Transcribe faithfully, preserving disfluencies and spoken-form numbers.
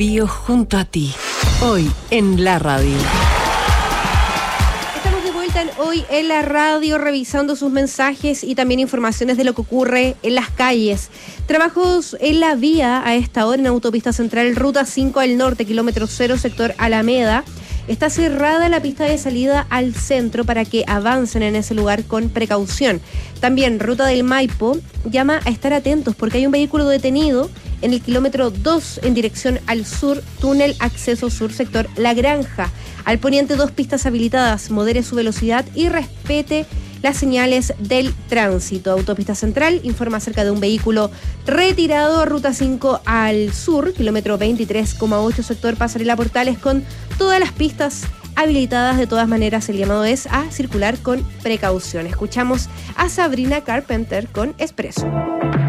Bio junto a ti, hoy en la radio. Estamos de vuelta en Hoy en la Radio, revisando sus mensajes y también informaciones de lo que ocurre en las calles. Trabajos en la vía a esta hora en Autopista Central, Ruta cinco al norte, kilómetro cero, sector Alameda. Está cerrada la pista de salida al centro para que avancen en ese lugar con precaución. También Ruta del Maipo llama a estar atentos porque hay un vehículo detenido en el kilómetro dos en dirección al sur, túnel acceso sur, sector La Granja. Al poniente, dos pistas habilitadas, modere su velocidad y respete las señales del tránsito. Autopista Central informa acerca de un vehículo retirado, Ruta cinco al sur, kilómetro veintitrés coma ocho, sector Pasarela Portales, con todas las pistas habilitadas. De todas maneras, el llamado es a circular con precaución. Escuchamos a Sabrina Carpenter con Expreso.